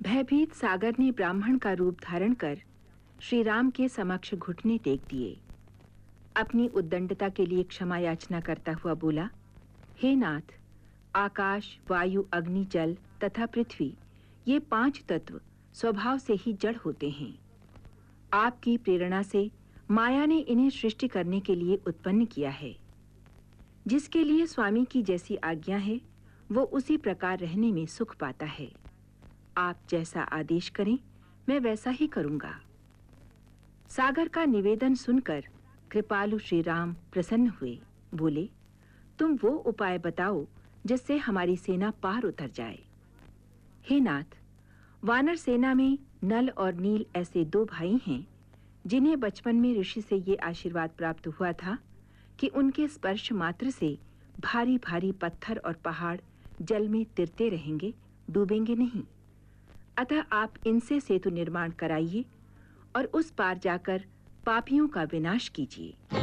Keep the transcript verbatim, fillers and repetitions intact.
भयभीत सागर ने ब्राह्मण का रूप धारण कर श्री राम के समक्ष घुटने टेक दिए। अपनी उद्दंडता के लिए क्षमा याचना करता हुआ बोला, हे नाथ, आकाश, वायु, अग्नि, जल तथा पृथ्वी, ये पांच तत्व स्वभाव से ही जड़ होते हैं। आपकी प्रेरणा से माया ने इन्हें सृष्टि करने के लिए उत्पन्न किया है। जिसके लिए स्वामी की जैसी आज्ञा है, वो उसी प्रकार रहने में सुख पाता है। आप जैसा आदेश करें, मैं वैसा ही करूंगा। सागर का निवेदन सुनकर कृपालु श्री राम प्रसन्न हुए। बोले, तुम वो उपाय बताओ जिससे हमारी सेना पार उतर जाए। हे नाथ, वानर सेना में नल और नील ऐसे दो भाई हैं जिन्हें बचपन में ऋषि से ये आशीर्वाद प्राप्त हुआ था कि उनके स्पर्श मात्र से भारी भारी पत्थर और पहाड़ जल में तिरते रहेंगे, डूबेंगे नहीं। अतः आप इनसे सेतु निर्माण कराइए और उस पार जाकर पापियों का विनाश कीजिए।